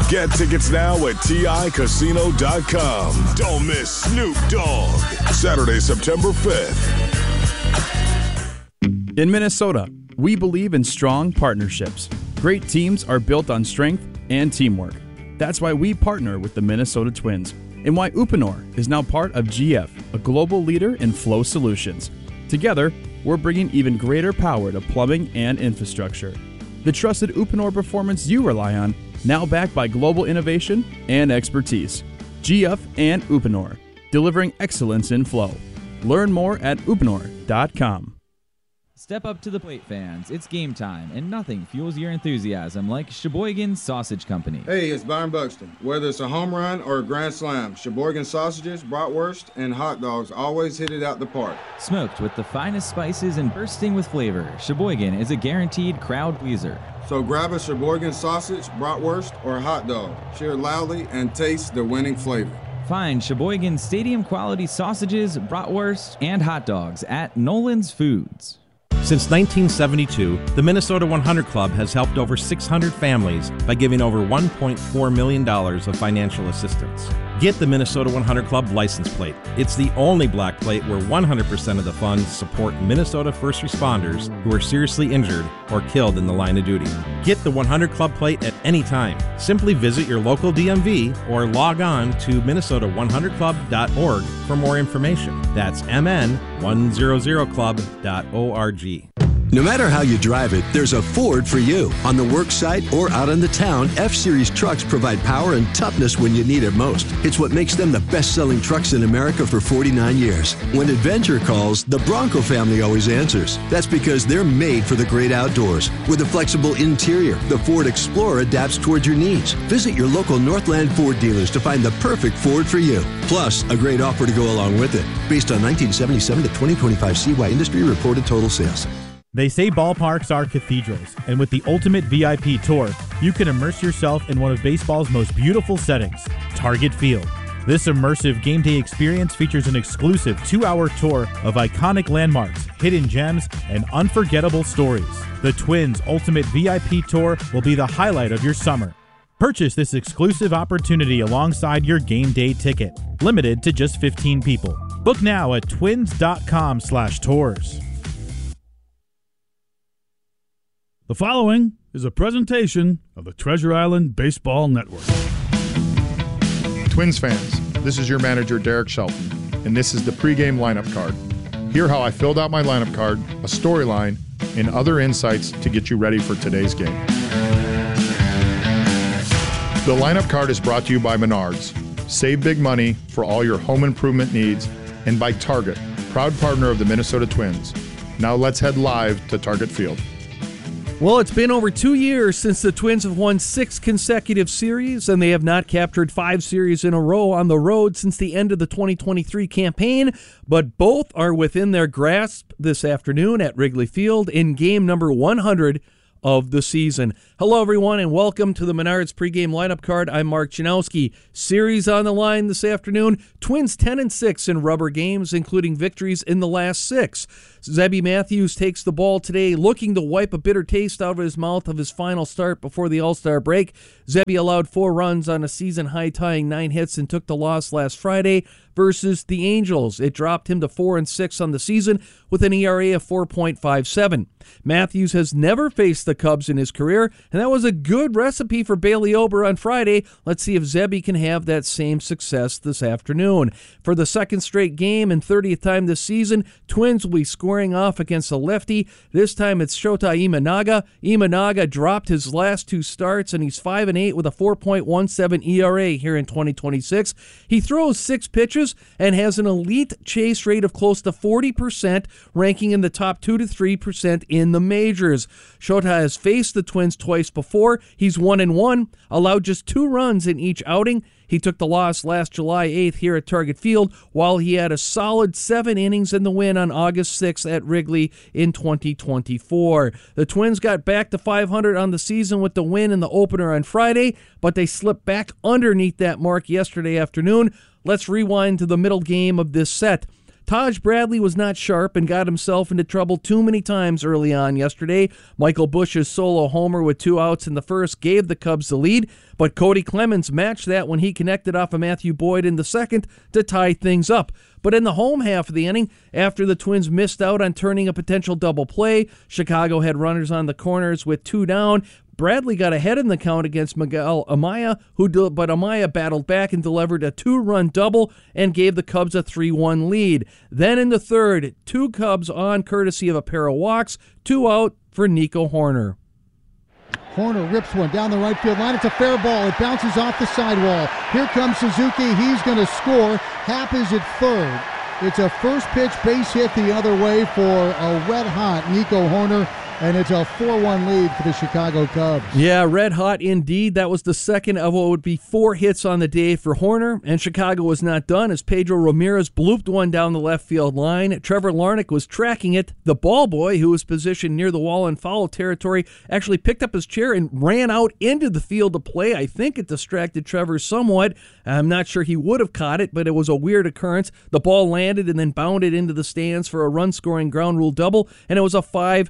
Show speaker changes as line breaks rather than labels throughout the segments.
Get tickets now at TICasino.com. Don't miss Snoop Dogg. Saturday, September 5th.
In Minnesota, we believe in strong partnerships. Great teams are built on strength and teamwork. That's why we partner with the Minnesota Twins and why Uponor is now part of GF, a global leader in flow solutions. Together, we're bringing even greater power to plumbing and infrastructure. The trusted Uponor performance you rely on, now backed by global innovation and expertise. GF and Uponor, delivering excellence in flow. Learn more at uponor.com.
Step up to the plate, fans. It's game time, and nothing fuels your enthusiasm like Sheboygan Sausage Company.
Hey, it's Byron Buxton. Whether it's a home run or a grand slam, Sheboygan sausages, bratwurst, and hot dogs always hit it out the park.
Smoked with the finest spices and bursting with flavor, Sheboygan is a guaranteed crowd pleaser.
So grab a Sheboygan sausage, bratwurst, or hot dog. Cheer loudly and taste the winning flavor.
Find Sheboygan stadium-quality sausages, bratwurst, and hot dogs at Nolan's Foods.
Since 1972, the Minnesota 100 Club has helped over 600 families by giving over $1.4 million of financial assistance. Get the Minnesota 100 Club license plate. It's the only black plate where 100% of the funds support Minnesota first responders who are seriously injured or killed in the line of duty. Get the 100 Club plate at any time. Simply visit your local DMV or log on to minnesota100club.org for more information. That's mn100club.org.
No matter how you drive it, there's a Ford for you. On the work site or out in the town, F-Series trucks provide power and toughness when you need it most. It's what makes them the best-selling trucks in America for 49 years. When adventure calls, the Bronco family always answers. That's because they're made for the great outdoors. With a flexible interior, the Ford Explorer adapts towards your needs. Visit your local Northland Ford dealers to find the perfect Ford for you. Plus, a great offer to go along with it. Based on 1977 to 2025 CY industry reported total sales.
They say ballparks are cathedrals, and with the Ultimate VIP Tour, you can immerse yourself in one of baseball's most beautiful settings, Target Field. This immersive game day experience features an exclusive 2-hour tour of iconic landmarks, hidden gems, and unforgettable stories. The Twins Ultimate VIP Tour will be the highlight of your summer. Purchase this exclusive opportunity alongside your game day ticket, limited to just 15 people. Book now at twins.com/tours. The following is a presentation of the Treasure Island Baseball Network.
Twins fans, this is your manager, Derek Shelton, and this is the pregame lineup card. Hear how I filled out my lineup card, a storyline, and other insights to get you ready for today's game. The lineup card is brought to you by Menards. Save big money for all your home improvement needs, and by Target, proud partner of the Minnesota Twins. Now let's head live to Target Field.
Well, it's been over 2 years since the Twins have won 6 consecutive series, and they have not captured 5 series in a row on the road since the end of the 2023 campaign, but both are within their grasp this afternoon at Wrigley Field in game number 100 of the season. Hello, everyone, and welcome to the Menards pregame lineup card. I'm Mark Janowski. Series on the line this afternoon. Twins 10-6 in rubber games, including victories in the last 6. Zebby Matthews takes the ball today, looking to wipe a bitter taste out of his mouth of his final start before the All-Star break. Zebby allowed 4 runs on a season-high tying 9 hits and took the loss last Friday versus the Angels. It dropped him to 4-6 on the season with an ERA of 4.57. Matthews has never faced the Cubs in his career, and that was a good recipe for Bailey Ober on Friday. Let's see if Zebby can have that same success this afternoon. For the second straight game and 30th time this season, Twins will be scoring off against a lefty. This time it's Shota Imanaga. Imanaga dropped his last 2 starts, and he's 5-8 with a 4.17 ERA here in 2026. He throws 6 pitches and has an elite chase rate of close to 40%, ranking in the top 2 to 3% in the majors. Shota has faced the Twins twice before. He's 1-1, allowed just 2 runs in each outing. He took the loss last July 8th here at Target Field, while he had a solid 7 innings in the win on August 6th at Wrigley in 2024. The Twins got back to 500 on the season with the win in the opener on Friday, but they slipped back underneath that mark yesterday afternoon. Let's rewind to the middle game of this set. Taj Bradley was not sharp and got himself into trouble too many times early on yesterday. Michael Busch's solo homer with 2 outs in the first gave the Cubs the lead, but Cody Clemens matched that when he connected off of Matthew Boyd in the second to tie things up. But in the home half of the inning, after the Twins missed out on turning a potential double play, Chicago had runners on the corners with 2 down. Bradley got ahead in the count against Miguel Amaya, but Amaya battled back and delivered a 2-run double and gave the Cubs a 3-1 lead. Then in the third, 2 Cubs on courtesy of a pair of walks, 2 out for Nico Hoerner.
Hoerner rips one down the right field line. It's a fair ball. It bounces off the sidewall. Here comes Suzuki. He's going to score. Happ is at third. It's a first pitch base hit the other way for a red-hot Nico Hoerner. And it's a 4-1 lead for the Chicago Cubs.
Yeah, red hot indeed. That was the second of what would be 4 hits on the day for Hoerner. And Chicago was not done as Pedro Ramirez blooped one down the left field line. Trevor Larnach was tracking it. The ball boy, who was positioned near the wall in foul territory, actually picked up his chair and ran out into the field to play. I think it distracted Trevor somewhat. I'm not sure he would have caught it, but it was a weird occurrence. The ball landed and then bounded into the stands for a run-scoring ground rule double, and it was a 5-2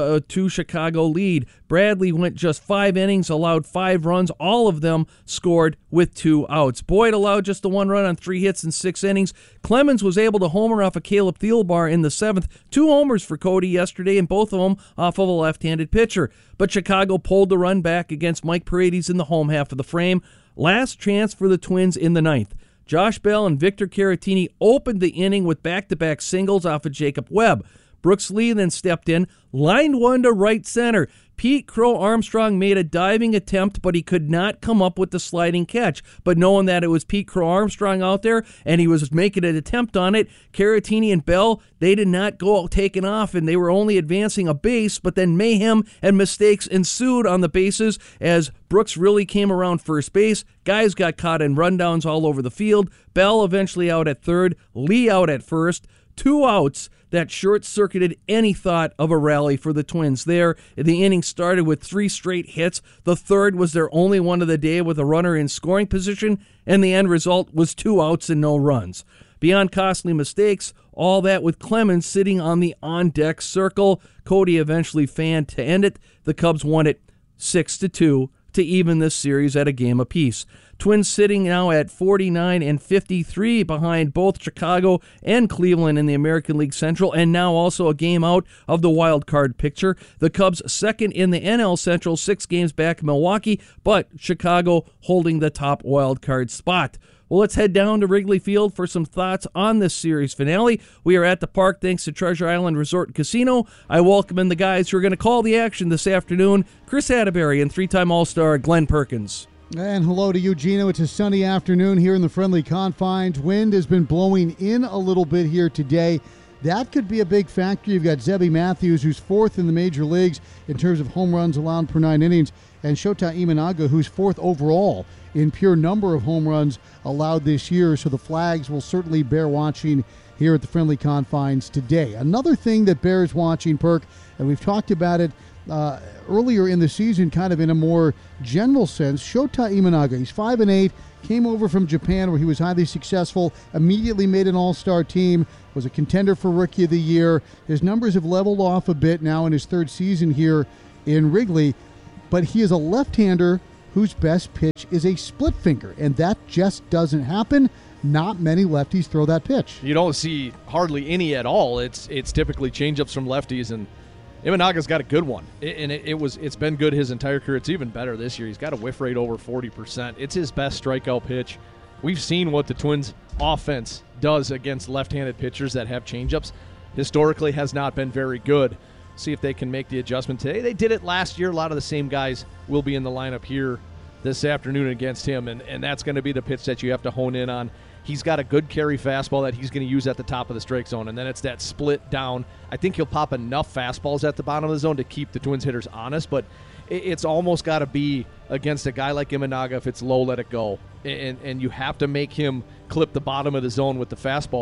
Chicago lead. Bradley went just 5 innings, allowed 5 runs, all of them scored with 2 outs. Boyd allowed just the 1 run on 3 hits in 6 innings. Clemens was able to homer off of Caleb Thielbar in the 7th. 2 homers for Cody yesterday, and both of them off of a left-handed pitcher. But Chicago pulled the run back against Mike Paredes in the home half of the frame. Last chance for the Twins in the 9th. Josh Bell and Victor Caratini opened the inning with back-to-back singles off of Jacob Webb. Brooks Lee then stepped in, lined one to right center. Pete Crow Armstrong made a diving attempt, but he could not come up with the sliding catch. But knowing that it was Pete Crow Armstrong out there and he was making an attempt on it, Caratini and Bell, they did not go taking off, and they were only advancing a base, but then mayhem and mistakes ensued on the bases as Brooks really came around first base. Guys got caught in rundowns all over the field. Bell eventually out at third, Lee out at first. 2 outs that short-circuited any thought of a rally for the Twins there. The inning started with 3 straight hits. The third was their only one of the day with a runner in scoring position, and the end result was 2 outs and no runs. Beyond costly mistakes, all that with Clemens sitting on the on-deck circle. Cody eventually fanned to end it. The Cubs won it 6-2 to even this series at a game apiece. Twins sitting now at 49 and 53 behind both Chicago and Cleveland in the American League Central, and now also a game out of the wild card picture. The Cubs second in the NL Central, 6 games back in Milwaukee, but Chicago holding the top wild card spot. Well, let's head down to Wrigley Field for some thoughts on this series finale. We are at the park thanks to Treasure Island Resort and Casino. I welcome in the guys who are going to call the action this afternoon, Chris Atterbury and 3-time All-Star Glenn Perkins.
And hello to you, Gino. It's a sunny afternoon here in the friendly confines. Wind has been blowing in a little bit here today. That could be a big factor. You've got Zebby Matthews, who's 4th in the major leagues in terms of home runs allowed per 9 innings, and Shota Imanaga, who's 4th overall in pure number of home runs allowed this year. So the Flags will certainly bear watching here at the friendly confines today. Another thing that bears watching, Perk, and we've talked about it earlier in the season, kind of in a more general sense, Shota Imanaga. He's 5-8, came over from Japan where he was highly successful, immediately made an all-star team, was a contender for Rookie of the Year. His numbers have leveled off a bit now in his 3rd season here in Wrigley, but he is a left-hander whose best pitch is a split finger, and that just doesn't happen. Not many lefties throw that pitch.
You don't see hardly any at all. It's typically changeups from lefties, and Imanaga's got a good one, and it's been good his entire career. It's even better this year. He's got a whiff rate over 40%. It's his best strikeout pitch. We've seen what the Twins' offense does against left-handed pitchers that have changeups. Historically, has not been very good. See if they can make the adjustment today. They did it last year. A lot of the same guys will be in the lineup here this afternoon against him, and that's going to be the pitch that you have to hone in on. He's got a good carry fastball that he's going to use at the top of the strike zone, and then it's that split down. I think he'll pop enough fastballs at the bottom of the zone to keep the Twins hitters honest, but it's almost got to be against a guy like Imanaga. If it's low, let it go, and you have to make him clip the bottom of the zone with the fastball.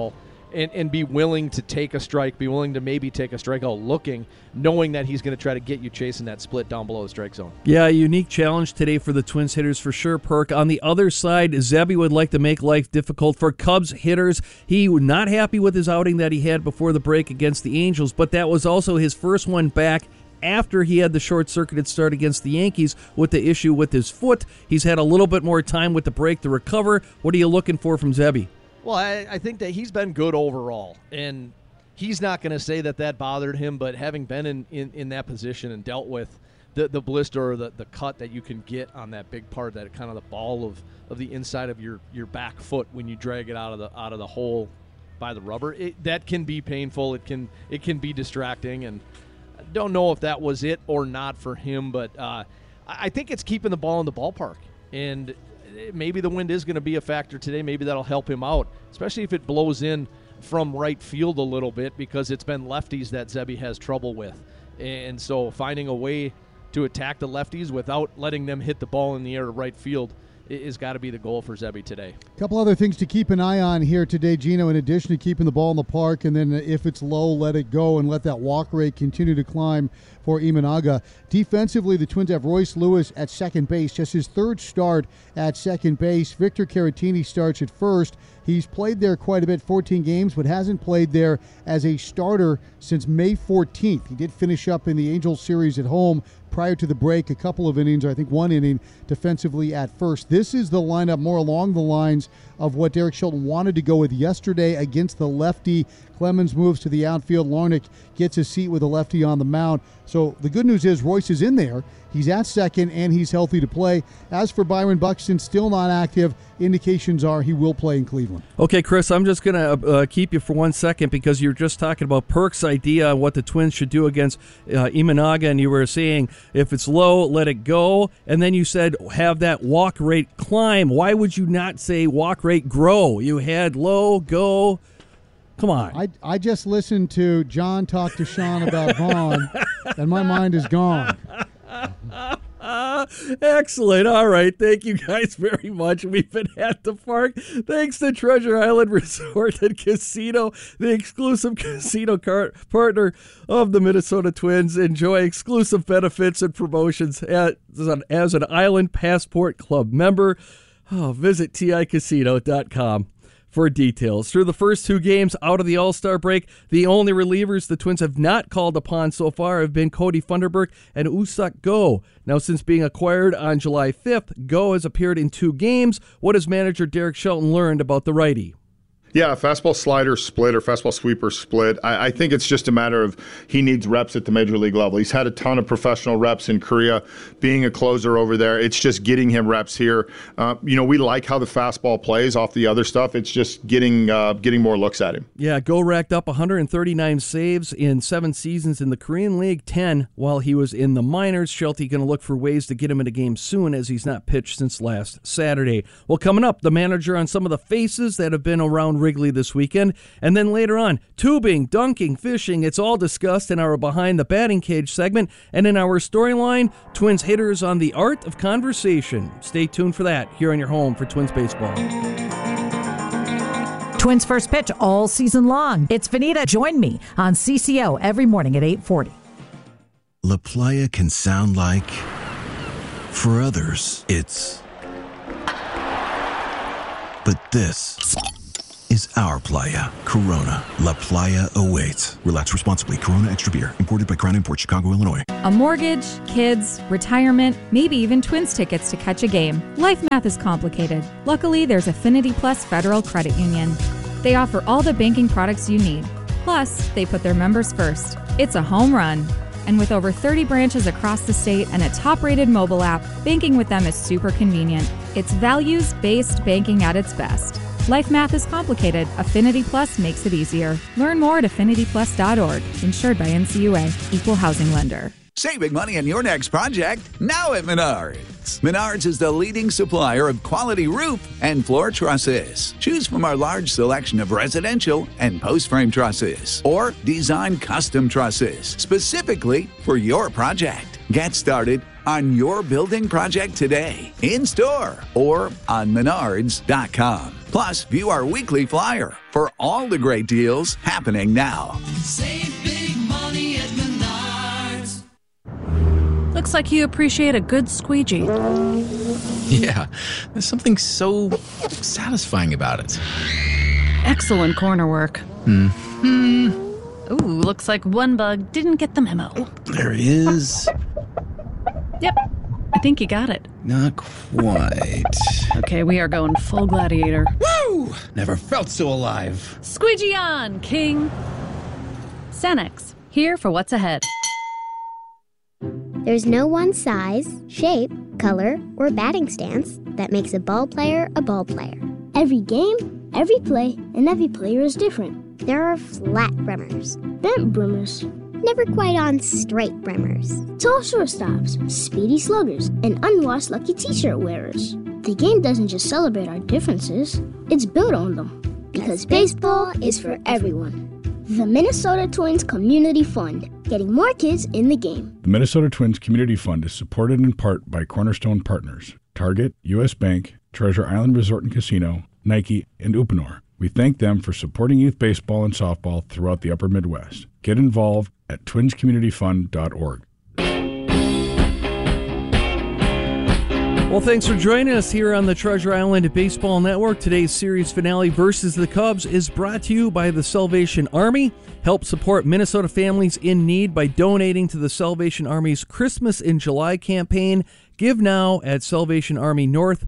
and be willing to take a strike, be willing to maybe take a strikeout looking, knowing that he's going to try to get you chasing that split down below the strike zone.
Yeah, a unique challenge today for the Twins hitters for sure, Perk. On the other side, Zebby would like to make life difficult for Cubs hitters. He was not happy with his outing that he had before the break against the Angels, but that was also his first one back after he had the short-circuited start against the Yankees with the issue with his foot. He's had a little bit more time with the break to recover. What are you looking for from Zebby?
Well, I think that he's been good overall, and he's not going to say that bothered him, but having been in that position and dealt with the blister or the cut that you can get on that big part, that kind of the ball of the inside of your back foot when you drag it out of the hole by the rubber, that can be painful. It can be distracting, and I don't know if that was it or not for him, but I think it's keeping the ball in the ballpark, and maybe the wind is going to be a factor today. Maybe that'll help him out, especially if it blows in from right field a little bit, because it's been lefties that Zebby has trouble with. And so finding a way to attack the lefties without letting them hit the ball in the air to right field is got to be the goal for Zebby today.
A couple other things to keep an eye on here today, Gino, in addition to keeping the ball in the park, and then if it's low, let it go and let that walk rate continue to climb for Imanaga. Defensively, the Twins have Royce Lewis at second base, just his third start at second base. Victor Caratini starts at first. He's played there quite a bit, 14 games, but hasn't played there as a starter since May 14th. He did finish up in the Angels series at home prior to the break, a couple of innings, or I think one inning defensively at first. This is the lineup more along the lines of what Derek Shelton wanted to go with yesterday against the lefty. Clemens moves to the outfield. Larnach gets a seat with a lefty on the mound. So the good news is Royce is in there. He's at second, and he's healthy to play. As for Byron Buxton, still not active. Indications are he will play in Cleveland.
Okay, Chris, I'm just going to keep you for 1 second, because you're just talking about Perk's idea on what the Twins should do against Imanaga, and you were saying if it's low, let it go, and then you said have that walk rate climb. Why would you not say walk rate grow? You had low, go. Come on.
I just listened to John talk to Sean about Vaughn, and my mind is gone.
Excellent. All right. Thank you guys very much. We've been at the park. Thanks to Treasure Island Resort and Casino, the exclusive casino partner of the Minnesota Twins. Enjoy exclusive benefits and promotions as an Island Passport Club member. Visit TICasino.com for details. Through the first two games out of the All-Star break, the only relievers the Twins have not called upon so far have been Cody Funderburk and Usak Go. Now, since being acquired on July 5th, Go has appeared in 2 games. What has manager Derek Shelton learned about the righty?
Yeah, fastball slider split or fastball sweeper split. I think it's just a matter of he needs reps at the major league level. He's had a ton of professional reps in Korea, being a closer over there. It's just getting him reps here. We like how the fastball plays off the other stuff. It's just getting more looks at him.
Yeah, Go racked up 139 saves in 7 seasons in the Korean League, 10 while he was in the minors. Shelty going to look for ways to get him into game soon, as he's not pitched since last Saturday. Well, coming up, the manager on some of the faces that have been around Wrigley this weekend. And then later on, tubing, dunking, fishing, it's all discussed in our Behind the Batting Cage segment. And in our storyline, Twins hitters on the art of conversation. Stay tuned for that here on your home for Twins baseball.
Twins first pitch all season long. It's Vanita. Join me on CCO every morning at 8:40.
La Playa can sound like, for others, it's, but this is our playa. Corona. La Playa awaits. Relax responsibly. Corona Extra Beer. Imported by Crown Imports, Chicago, Illinois.
A mortgage, kids, retirement, maybe even Twins tickets to catch a game. Life math is complicated. Luckily, there's Affinity Plus Federal Credit Union. They offer all the banking products you need. Plus, they put their members first. It's a home run. And with over 30 branches across the state and a top-rated mobile app, banking with them is super convenient. It's values-based banking at its best. Life math is complicated. Affinity Plus makes it easier. Learn more at affinityplus.org. Insured by NCUA. Equal housing lender.
Saving money on your next project now at Menards. Menards is the leading supplier of quality roof and floor trusses. Choose from our large selection of residential and post-frame trusses, or design custom trusses specifically for your project. Get started on your building project today, in-store or on Menards.com. Plus, view our weekly flyer for all the great deals happening now.
Save big money at Menards.
Looks like you appreciate a good squeegee.
Yeah, there's something so satisfying about it.
Excellent corner work. Ooh, looks like one bug didn't get the memo.
There he is.
Yep, I think you got it.
Not quite.
Okay, we are going full gladiator.
Woo! Never felt so alive.
Squeegee on, King! Sanex, here for what's ahead.
There's no one size, shape, color, or batting stance that makes a ball player a ball player.
Every game, every play, and every player is different.
There are flat brimmers,
bent brimmers,
never quite on straight brimmers,
tall shortstops, speedy sluggers, and unwashed lucky t-shirt wearers. The game doesn't just celebrate our differences, it's built on them. Because baseball is for everyone. The Minnesota Twins Community Fund, getting more kids in the game.
The Minnesota Twins Community Fund is supported in part by Cornerstone Partners, Target, U.S. Bank, Treasure Island Resort and Casino, Nike, and Uponor. We thank them for supporting youth baseball and softball throughout the upper Midwest. Get involved at twinscommunityfund.org.
Well, thanks for joining us here on the Treasure Island Baseball Network. Today's series finale versus the Cubs is brought to you by the Salvation Army. Help support Minnesota families in need by donating to the Salvation Army's Christmas in July campaign. Give now at salvationarmynorth.org.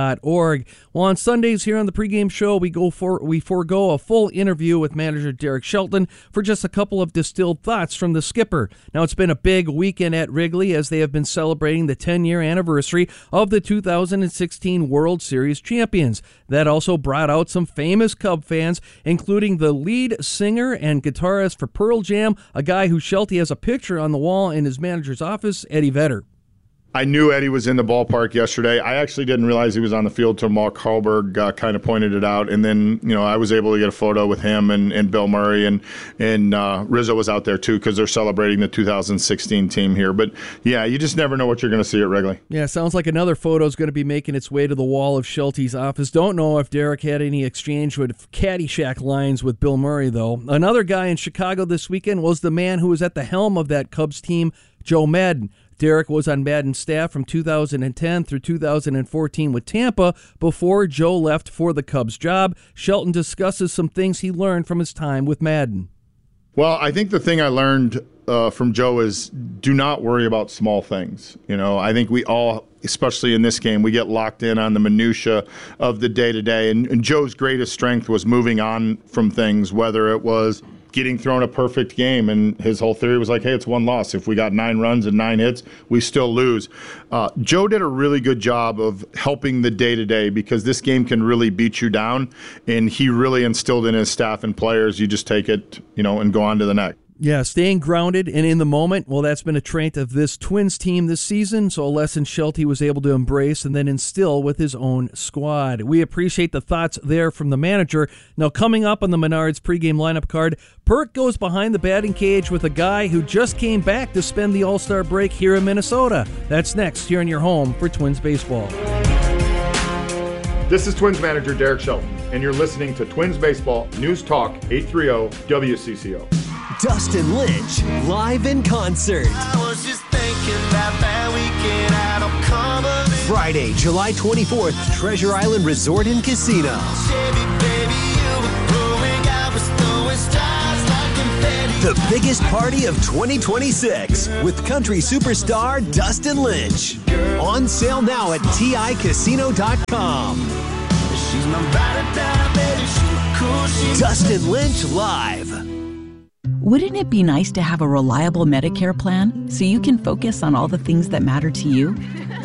Well, on Sundays here on the pregame show, we forego a full interview with manager Derek Shelton for just a couple of distilled thoughts from the skipper. Now, it's been a big weekend at Wrigley as they have been celebrating the 10-year anniversary of the 2016 World Series champions. That also brought out some famous Cub fans, including the lead singer and guitarist for Pearl Jam, a guy who Shelty has a picture on the wall in his manager's office, Eddie Vedder.
I knew Eddie was in the ballpark yesterday. I actually didn't realize he was on the field till Mark Hallberg kind of pointed it out. And then, I was able to get a photo with him and Bill Murray and Rizzo was out there too because they're celebrating the 2016 team here. But yeah, you just never know what you're going to see at Wrigley.
Yeah, sounds like another photo is going to be making its way to the wall of Shelty's office. Don't know if Derek had any exchange with Caddyshack lines with Bill Murray, though. Another guy in Chicago this weekend was the man who was at the helm of that Cubs team, Joe Maddon. Derek was on Madden's staff from 2010 through 2014 with Tampa before Joe left for the Cubs job. Shelton discusses some things he learned from his time with Madden.
Well, I think the thing I learned from Joe is do not worry about small things. I think we all, especially in this game, we get locked in on the minutia of the day-to-day. And Joe's greatest strength was moving on from things, whether it was getting thrown a perfect game, and his whole theory was like, hey, it's one loss. If we got 9 runs and 9 hits, we still lose. Joe did a really good job of helping the day-to-day because this game can really beat you down, and he really instilled in his staff and players, you just take it, and go on to the next.
Yeah, staying grounded and in the moment, well, that's been a trait of this Twins team this season, so a lesson Shelty was able to embrace and then instill with his own squad. We appreciate the thoughts there from the manager. Now, coming up on the Menards pregame lineup card, Perk goes behind the batting cage with a guy who just came back to spend the All-Star break here in Minnesota. That's next here in your home for Twins baseball.
This is Twins manager Derek Shelton, and you're listening to Twins Baseball News Talk 830 WCCO.
Dustin Lynch, live in concert.
I was just thinking about that weekend out on Cumberland.
Friday, July 24th, Treasure Island Resort and Casino.
Chevy, baby, you were blowing, I was throwing stars like confetti.
The biggest party of 2026 with country superstar Dustin Lynch. On sale now at TICasino.com.
She's my ride or die, baby, she's cool, she's
Dustin Lynch live.
Wouldn't it be nice to have a reliable Medicare plan so you can focus on all the things that matter to you?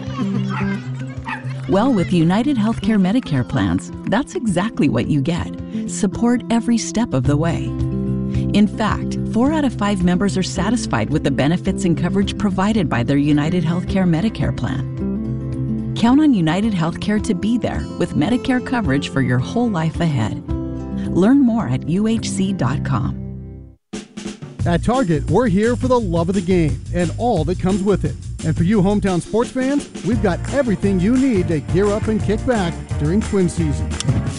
Well, with United Healthcare Medicare plans, that's exactly what you get. Support every step of the way. In fact, 4 out of 5 members are satisfied with the benefits and coverage provided by their United Healthcare Medicare plan. Count on United Healthcare to be there with Medicare coverage for your whole life ahead. Learn more at uhc.com.
At Target, we're here for the love of the game and all that comes with it. And for you hometown sports fans, we've got everything you need to gear up and kick back during Twin season.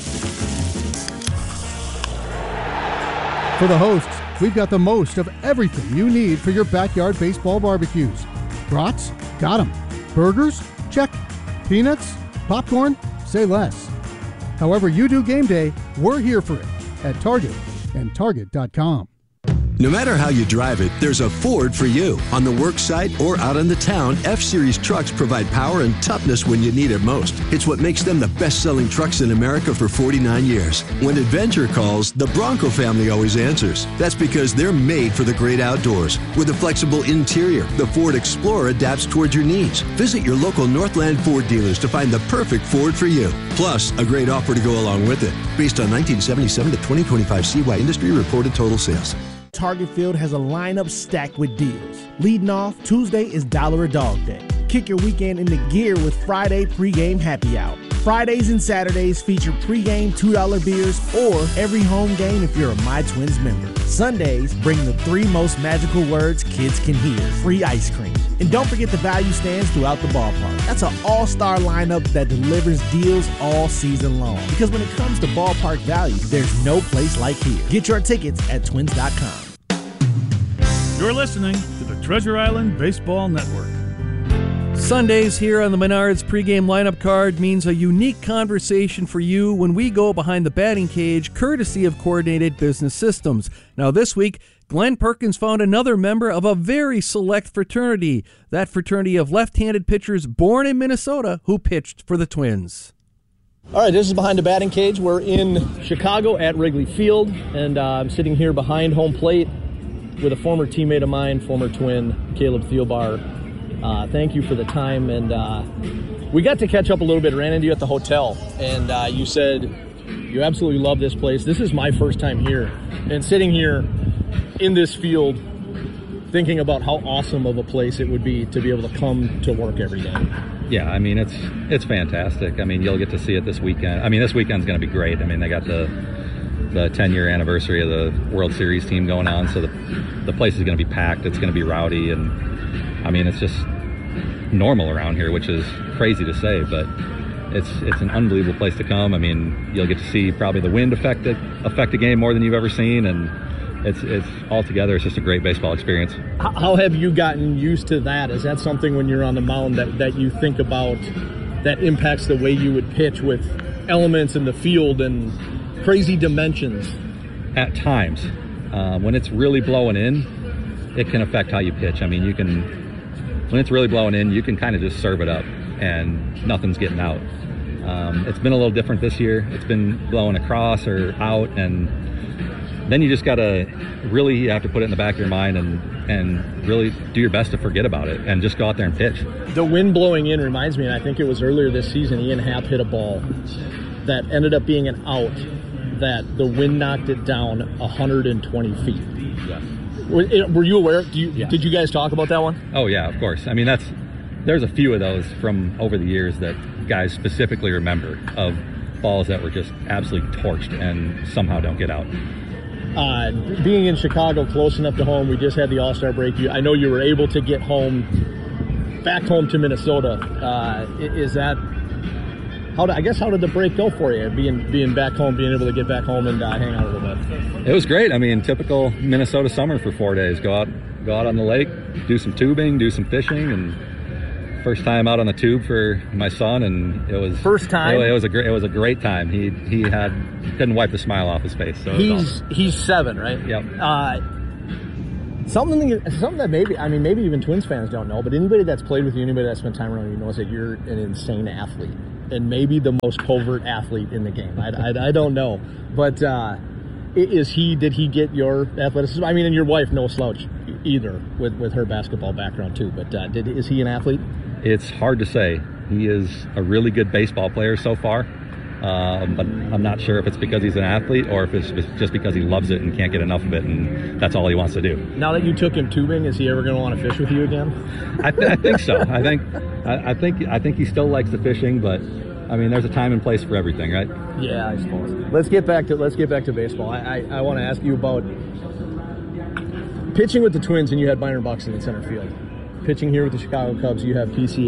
For the hosts, we've got the most of everything you need for your backyard baseball barbecues. Brats? Got 'em. Burgers? Check. Peanuts? Popcorn? Say less. However you do game day, we're here for it at Target and Target.com.
No matter how you drive it, there's a Ford for you. On the work site or out in the town, F-Series trucks provide power and toughness when you need it most. It's what makes them the best-selling trucks in America for 49 years. When adventure calls, the Bronco family always answers. That's because they're made for the great outdoors. With a flexible interior, the Ford Explorer adapts towards your needs. Visit your local Northland Ford dealers to find the perfect Ford for you. Plus, a great offer to go along with it. Based on 1977 to 2025 CY industry reported total sales.
Target Field has a lineup stacked with deals. Leading off, Tuesday is $1 a Dog Day. Kick your weekend into gear with Friday pregame happy hour. Fridays and Saturdays feature pregame $2 beers or every home game if you're a My Twins member. Sundays bring the 3 most magical words kids can hear: free ice cream. And don't forget the value stands throughout the ballpark. That's an all-star lineup that delivers deals all season long. Because when it comes to ballpark value, there's no place like here. Get your tickets at twins.com.
You're listening to the Treasure Island Baseball Network.
Sundays here on the Menards pregame lineup card means a unique conversation for you when we go behind the batting cage, courtesy of Coordinated Business Systems. Now this week, Glenn Perkins found another member of a very select fraternity, that fraternity of left-handed pitchers born in Minnesota who pitched for the Twins.
All right, this is Behind the Batting Cage. We're in Chicago at Wrigley Field, and I'm sitting here behind home plate with a former teammate of mine, former Twin, Caleb Thielbar. Thank you for the time, and we got to catch up a little bit. Ran into you at the hotel, and you said you absolutely love this place. This is my first time here, and sitting here in this field thinking about how awesome of a place it would be to be able to come to work every day.
Yeah, I mean, it's fantastic. I mean, you'll get to see it this weekend. I mean, this weekend's going to be great. I mean, they got the 10-year anniversary of the World Series team going on, so the place is going to be packed. It's going to be rowdy, and I mean, it's just normal around here, which is crazy to say, but it's an unbelievable place to come. I mean, you'll get to see probably the wind affect a game more than you've ever seen, and it's all together. It's just a great baseball experience.
How have you gotten used to that? Is that something when you're on the mound that you think about that impacts the way you would pitch with elements in the field and crazy dimensions?
At times, when it's really blowing in, it can affect how you pitch. I mean, when it's really blowing in, you can kind of just serve it up and nothing's getting out. It's been a little different this year. It's been blowing across or out, and then you just gotta really have to put it in the back of your mind and really do your best to forget about it and just go out there and pitch.
The wind blowing in reminds me, and I think it was earlier this season, Ian Happ hit a ball that ended up being an out, that the wind knocked it down 120 feet.
Yes.
Were you aware? Did you guys talk about that one?
Oh yeah, of course. I mean, there's a few of those from over the years that guys specifically remember, of balls that were just absolutely torched and somehow don't get out.
Being in Chicago, close enough to home, we just had the All-Star break. I know you were able to get back home to Minnesota. Is that how did the break go for you? Being back home, being able to get back home and hang out a little bit.
It was great. I mean, typical Minnesota summer for 4 days. Go out on the lake, do some tubing, do some fishing, and first time out on the tube for my son, and it was
first time.
It was a great time. He couldn't wipe the smile off his face. So
he's 7, right?
Yep.
Something that maybe even Twins fans don't know, but anybody that's played with you, anybody that's spent time around you knows that you're an insane athlete, and maybe the most covert athlete in the game. I don't know, but did he get your athleticism? I mean, and your wife, no slouch either, with her basketball background too. But is he an athlete?
It's hard to say. He is a really good baseball player so far, but I'm not sure if it's because he's an athlete or if it's just because he loves it and can't get enough of it, and that's all he wants to do.
Now that you took him tubing, is he ever going to want to fish with you again?
I think so. I think he still likes the fishing, but I mean, there's a time and place for everything, right?
Yeah, I suppose. Let's get back to baseball. I want to ask you about pitching with the Twins, and you had Byron Buxton in center field.
pitching here with the Chicago Cubs, you have PCA